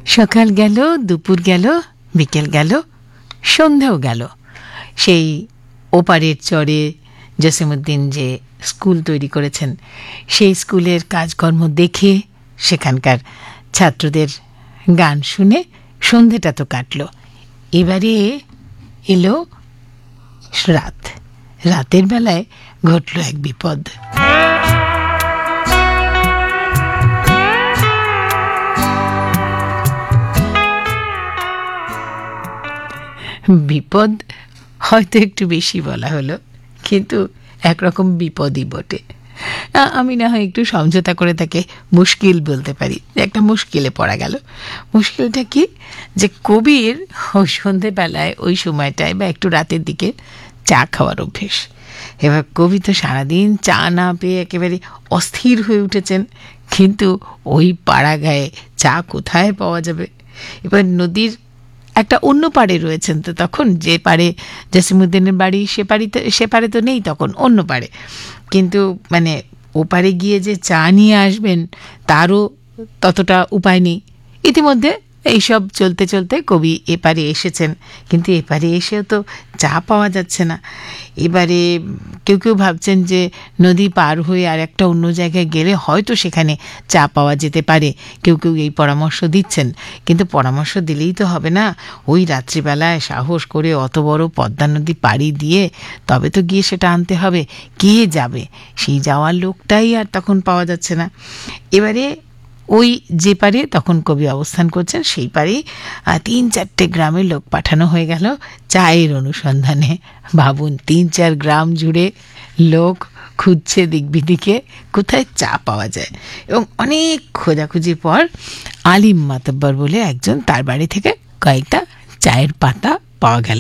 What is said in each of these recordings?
সকাল গেল, দুপুর গেল, বিকেল গেল, সন্ধ্যাও গেল। সেই ওপারের চরে জসিমউদ্দিন যে স্কুল তৈরি করেছেন, সেই স্কুলের কাজকর্ম দেখে, সেখানকার ছাত্রদের গান শুনে সন্ধেটা তো কাটল। এবারে এলো রাত। রাতের বেলায় ঘটল এক বিপদ। বিপদ হয়তো একটু বেশি বলা হলো, কিন্তু একরকম বিপদই বটে। আমি না হয় একটু সমঝোতা করে তাকে মুশকিল বলতে পারি, একটা মুশকিলে পড়া গেল। মুশকিলটা কি, যে কবির ওই সন্ধেবেলায় ওই সময়টায় বা একটু রাতের দিকে চা খাওয়ার অভ্যেস। এবার কবি তো সারাদিন চা না পেয়ে একেবারে অস্থির হয়ে উঠেছেন, কিন্তু ওই পাড়া গায়ে চা কোথায় পাওয়া যাবে? এবার নদীর একটা অন্য পাড়ে রয়েছেন, তো তখন যে পাড়ে জসিমউদ্দিনের বাড়ি সে পাড়ে তো নেই, তখন অন্য পাড়ে। কিন্তু মানে ও পাড়ে গিয়ে যে চা নিয়ে আসবেন তারও ততটা উপায় নেই। ইতিমধ্যে এইসব চলতে চলতে কবি এপারে এসেছেন, কিন্তু এপারে এসেও তো চা পাওয়া যাচ্ছে না। এবারে কেউ কেউ ভাবছেন যে নদী পার হয়ে আর একটা অন্য জায়গায় গেলে হয়তো সেখানে চা পাওয়া যেতে পারে, কেউ কেউ এই পরামর্শ দিচ্ছেন। কিন্তু পরামর্শ দিলেই তো হবে না, ওই রাত্রিবেলায় সাহস করে অত বড় পদ্মা নদী পাড়ি দিয়ে তবে তো গিয়ে সেটা আনতে হবে। কে যাবে? সেই যাওয়ার লোকটাই আর তখন পাওয়া যাচ্ছে না। এবারে ওই যে পারে তখন কবি অবস্থান করছেন, সেই পারেই 3-4টে গ্রামের লোক পাঠানো হয়ে গেল চায়ের অনুসন্ধানে। ভাবুন, 3-4 গ্রাম জুড়ে লোক খুঁজছে দিক বিদিকে কোথায় চা পাওয়া যায়। এবং অনেক খোঁজাখুঁজির পর আলিম মাতব্বর বলে একজন, তার বাড়ি থেকে কয়েকটা চায়ের পাতা পাওয়া গেল।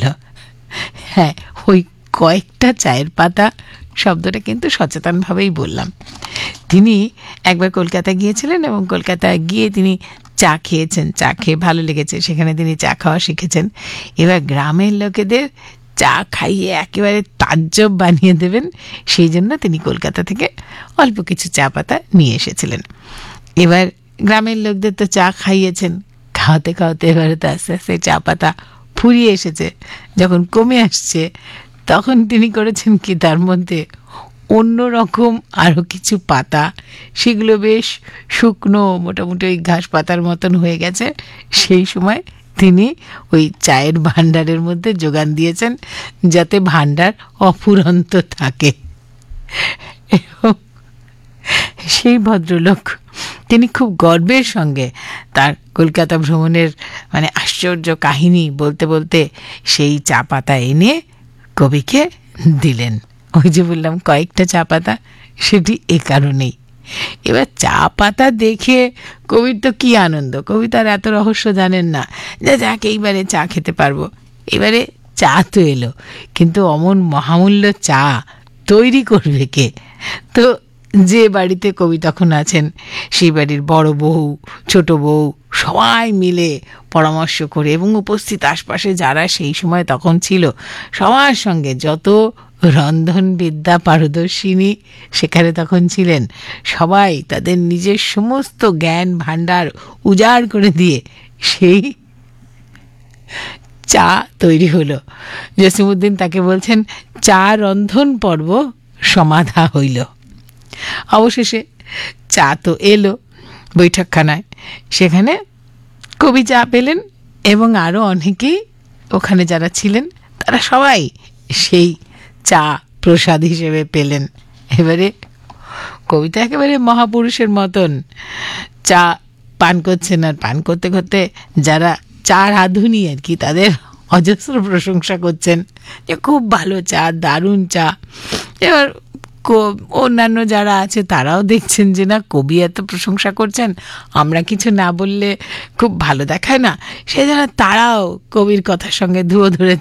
হ্যাঁ, ওই কয়েকটা চায়ের পাতা শব্দটা কিন্তু সচেতনভাবেই বললাম। তিনি একবার কলকাতা গিয়েছিলেন এবং কলকাতায় গিয়ে তিনি চা খেয়েছেন, চা খেয়ে ভালো লেগেছে, সেখানে তিনি চা খাওয়া শিখেছেন। এবার গ্রামের লোকেদের চা খাইয়ে একেবারে তাজ্জব বানিয়ে দেবেন, সেই জন্য তিনি কলকাতা থেকে অল্প কিছু চা পাতা নিয়ে এসেছিলেন। এবার গ্রামের লোকদের তো চা খাইয়েছেন, খাওয়াতে খাওয়াতে এবারে তো আস্তে আস্তে চা পাতা ফুরিয়ে এসেছে। যখন কমে আসছে তখন তিনি করেছেন কি, তার মধ্যে অন্য রকম আরও কিছু পাতা, সেগুলো বেশ শুকনো, মোটামুটি ওই ঘাস পাতার মতন হয়ে গেছে, সেই সময় তিনি ওই চায়ের ভাণ্ডারের মধ্যে যোগান দিয়েছেন যাতে ভাণ্ডার অফুরন্ত থাকে। এবং সেই ভদ্রলোক তিনি খুব গর্বের সঙ্গে তার কলকাতা ভ্রমণের মানে আশ্চর্য কাহিনী বলতে বলতে সেই চা পাতা এনে কবিকে দিলেন। ওই যে বললাম কয়েকটা চা পাতা, সেটি এ কারণেই। এবার চা পাতা দেখে কবির তো কি আনন্দ, কবি তার এত রহস্য জানেন না যে যাক এইবারে চা খেতে পারবো। এবারে চা তো এলো, কিন্তু অমন মহামূল্য চা তৈরি করবে কে? তো যে বাড়িতে কবি তখন আছেন, সেই বাড়ির বড় বউ, ছোট বউ সবাই মিলে পরামর্শ করে, এবং উপস্থিত আশপাশে যারা সেই সময় তখন ছিল সবার সঙ্গে যত রন্ধনবিদ্যা পারদর্শিনী সেখানে তখন ছিলেন, সবাই তাদের নিজের সমস্ত জ্ঞান ভাণ্ডার উজাড় করে দিয়ে সেই চা তৈরি হলো। জসিমউদ্দিন তাকে বলছেন, চা রন্ধন পর্ব সমাধা হইল। অবশেষে চা তো এলো বৈঠকখানায়, সেখানে কবি চা পেলেন এবং আরও অনেকেই ওখানে যারা ছিলেন তারা সবাই সেই চা প্রসাদ হিসেবে পেলেন। এবারে কবিতা একেবারে মহাপুরুষের মতন চা পান করছেন, আর পান করতে করতে যারা চা রাঁধুনি আর কি, তাদের অজস্র প্রশংসা করছেন যে খুব ভালো চা, দারুণ চা। এবার অন্যান্য যারা আছে তারাও দেখছেন যে না, কবি এত প্রশংসা করছেন, আমরা কিছু না বললে খুব ভালো দেখায় না, সেই জন্য তারাও কবির কথার সঙ্গে ধুয়ো ধরে